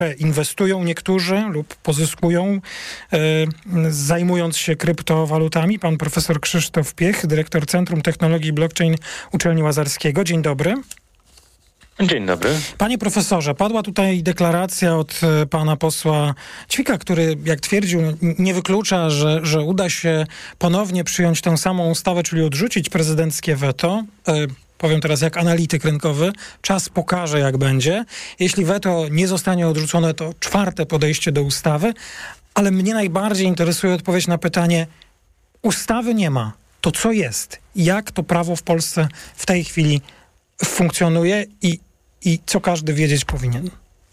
Inwestują niektórzy lub pozyskują, zajmując się kryptowalutami. Pan profesor Krzysztof Piech, dyrektor Centrum Technologii Blockchain Uczelni Łazarskiego. Dzień dobry. Dzień dobry. Panie profesorze, padła tutaj deklaracja od pana posła Ćwika, który, jak twierdził, nie wyklucza, że uda się ponownie przyjąć tę samą ustawę, czyli odrzucić prezydenckie weto. Powiem teraz jak analityk rynkowy, czas pokaże jak będzie. Jeśli weto nie zostanie odrzucone, to czwarte podejście do ustawy, ale mnie najbardziej interesuje odpowiedź na pytanie, ustawy nie ma, to co jest? Jak to prawo w Polsce w tej chwili funkcjonuje i co każdy wiedzieć powinien?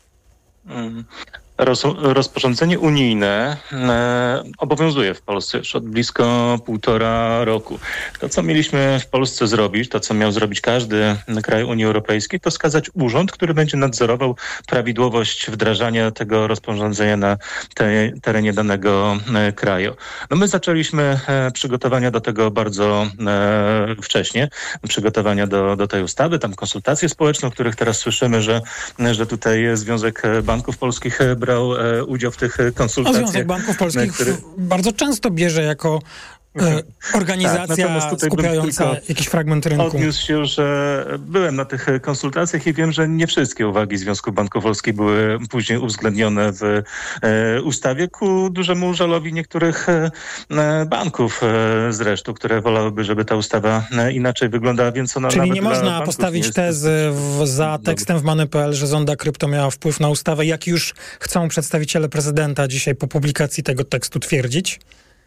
Rozporządzenie unijne obowiązuje w Polsce już od blisko 1,5 roku. To, co mieliśmy w Polsce zrobić, to, co miał zrobić każdy kraj Unii Europejskiej, to skazać urząd, który będzie nadzorował prawidłowość wdrażania tego rozporządzenia na terenie danego kraju. No my zaczęliśmy przygotowania do tego bardzo wcześnie, przygotowania do tej ustawy, tam konsultacje społeczne, o których teraz słyszymy, że tutaj Związek Banków Polskich brał udział w tych konsultacjach. Związek Banków Polskich bardzo często bierze jako organizacja skupiająca jakiś fragment rynku. Odniósł się, że byłem na tych konsultacjach i wiem, że nie wszystkie uwagi Związku Banków Polskich były później uwzględnione w ustawie ku dużemu żalowi niektórych banków zresztą, które wolałyby, żeby ta ustawa inaczej wyglądała, więc ona czyli nawet nie można postawić tezy za tekstem w Money.pl, że zonda krypto miała wpływ na ustawę, jak już chcą przedstawiciele prezydenta dzisiaj po publikacji tego tekstu twierdzić?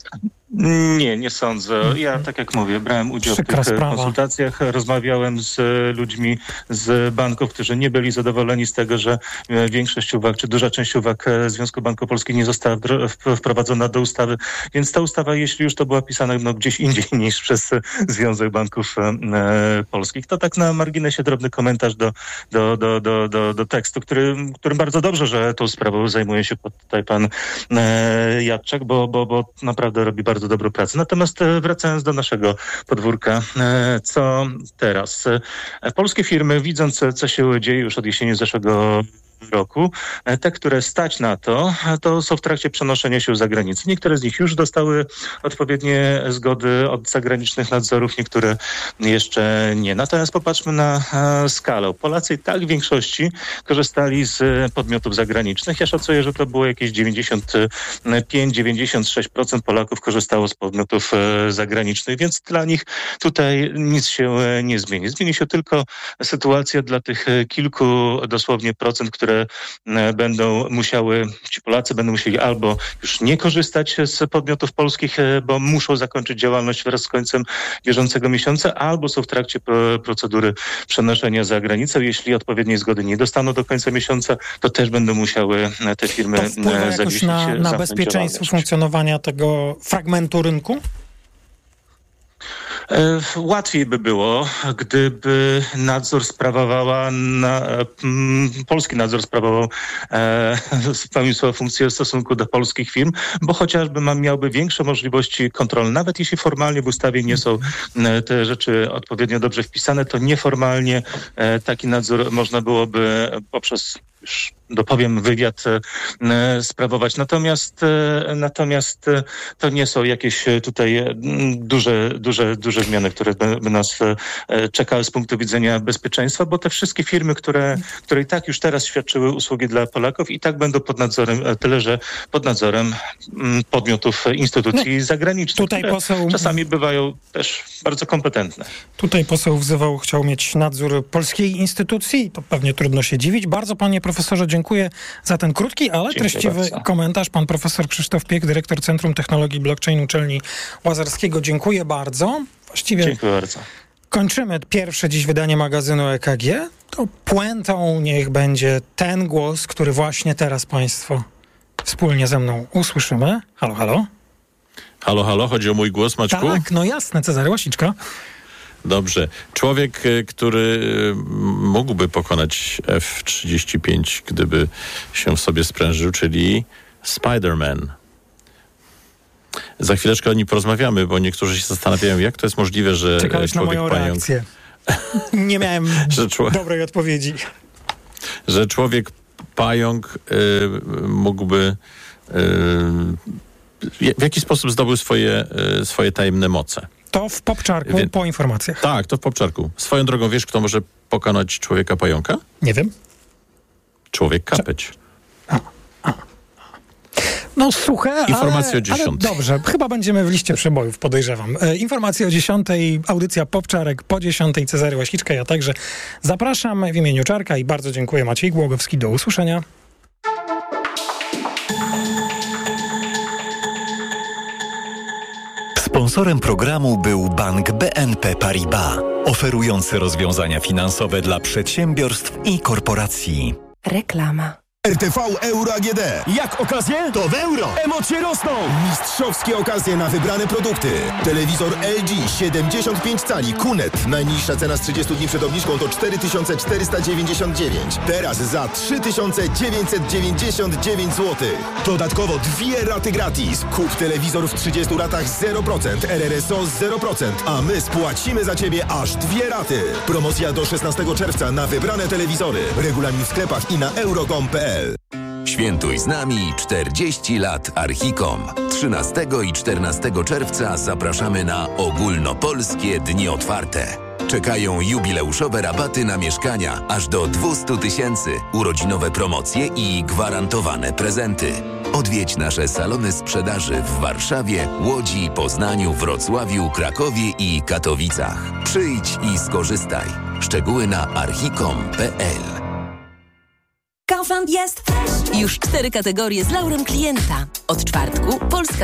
Nie sądzę. Ja, tak jak mówię, brałem udział w tych konsultacjach, rozmawiałem z ludźmi z banków, którzy nie byli zadowoleni z tego, że większość uwag, czy duża część uwag Związku Banków Polskich nie została wprowadzona do ustawy, więc ta ustawa, jeśli już to była pisana gdzieś indziej niż przez Związek Banków Polskich, to tak na marginesie drobny komentarz do tekstu, którym bardzo dobrze, że tą sprawą zajmuje się tutaj pan Jadczak, bo naprawdę robi bardzo dobrą pracę. Natomiast wracając do naszego podwórka, co teraz? Polskie firmy, widząc co się dzieje już od jesieni zeszłego roku, te, które stać na to są w trakcie przenoszenia się za granicę. Niektóre z nich już dostały odpowiednie zgody od zagranicznych nadzorów, niektóre jeszcze nie. Natomiast popatrzmy na skalę. Polacy i tak w większości korzystali z podmiotów zagranicznych. Ja szacuję, że to było jakieś 95-96% Polaków korzystało z podmiotów zagranicznych, więc dla nich tutaj nic się nie zmieni. Zmieni się tylko sytuacja dla tych kilku dosłownie procent, które ci Polacy będą musieli albo już nie korzystać z podmiotów polskich, bo muszą zakończyć działalność wraz z końcem bieżącego miesiąca, albo są w trakcie procedury przenoszenia za granicę. Jeśli odpowiedniej zgody nie dostaną do końca miesiąca, to też będą musiały te firmy zawiesić na bezpieczeństwo funkcjonowania tego fragmentu rynku? Łatwiej by było, gdyby polski nadzór sprawował spełnił swoją funkcję w stosunku do polskich firm, bo chociażby miałby większe możliwości kontroli. Nawet jeśli formalnie w ustawie nie są te rzeczy odpowiednio dobrze wpisane, to nieformalnie taki nadzór można byłoby poprzez, już dopowiem, wywiad sprawować. Natomiast to nie są jakieś tutaj duże zmiany, które by nas czekały z punktu widzenia bezpieczeństwa, bo te wszystkie firmy, które i tak już teraz świadczyły usługi dla Polaków, i tak będą pod nadzorem, tyle że pod nadzorem podmiotów, instytucji zagranicznych, które czasami bywają też bardzo kompetentne. Tutaj poseł chciał mieć nadzór polskiej instytucji, to pewnie trudno się dziwić. Bardzo, panie profesorze, dziękuję za ten krótki, ale treściwy komentarz. Pan profesor Krzysztof Piech, dyrektor Centrum Technologii Blockchain Uczelni Łazarskiego. Dziękuję bardzo. Właściwie dziękuję bardzo. Kończymy pierwsze dziś wydanie magazynu EKG. To puentą niech będzie ten głos, który właśnie teraz państwo wspólnie ze mną usłyszymy. Halo, halo. Halo, halo, chodzi o mój głos, Maćku? Tak, no jasne, Cezary Łasiczka. Dobrze. Człowiek, który mógłby pokonać F-35, gdyby się w sobie sprężył, czyli Spider-Man. Za chwileczkę o nim porozmawiamy, bo niektórzy się zastanawiają, jak to jest możliwe, że czekałeś człowiek na moją reakcję. Nie miałem dobrej odpowiedzi. Że człowiek pająk mógłby... w jaki sposób zdobył swoje tajemne moce? To w Popczarku po informacjach. Tak, to w Popczarku. Swoją drogą, wiesz, kto może pokonać człowieka pająka? Nie wiem. Człowiek kapeć. No suche, Informacje o 10. Ale dobrze, chyba będziemy w liście przebojów, podejrzewam. Informacje o 10, audycja Popczarek po 10, Cezary Łasiczka. Ja także zapraszam w imieniu Czarka i bardzo dziękuję. Maciej Głogowski, do usłyszenia. Sponsorem programu był bank BNP Paribas, oferujący rozwiązania finansowe dla przedsiębiorstw i korporacji. Reklama. RTV Euro AGD. Jak okazje? To w euro. Emocje rosną. Mistrzowskie okazje na wybrane produkty. Telewizor LG 75 cali QNET. Najniższa cena z 30 dni przed obniżką to 4499. Teraz za 3999 zł. Dodatkowo 2 raty gratis. Kup telewizor w 30 ratach 0%, RRSO 0%, a my spłacimy za Ciebie aż 2 raty. Promocja do 16 czerwca na wybrane telewizory. Regulamin w sklepach i na euro.com.pl. Świętuj z nami 40 lat Archicom. 13 i 14 czerwca zapraszamy na ogólnopolskie dni otwarte. Czekają jubileuszowe rabaty na mieszkania aż do 200 000, urodzinowe promocje i gwarantowane prezenty. Odwiedź nasze salony sprzedaży w Warszawie, Łodzi, Poznaniu, Wrocławiu, Krakowie i Katowicach. Przyjdź i skorzystaj. Szczegóły na archicom.pl. Kaufland jest fresh. Już 4 kategorie z laurem klienta. Od czwartku Polska